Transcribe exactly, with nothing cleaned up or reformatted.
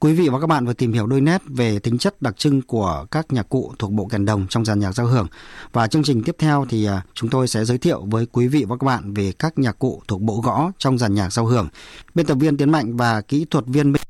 Quý vị và các bạn vừa tìm hiểu đôi nét về tính chất đặc trưng của các nhạc cụ thuộc bộ kèn đồng trong dàn nhạc giao hưởng. Và chương trình tiếp theo thì chúng tôi sẽ giới thiệu với quý vị và các bạn về các nhạc cụ thuộc bộ gõ trong dàn nhạc giao hưởng. Biên tập viên Tiến Mạnh và kỹ thuật viên Minh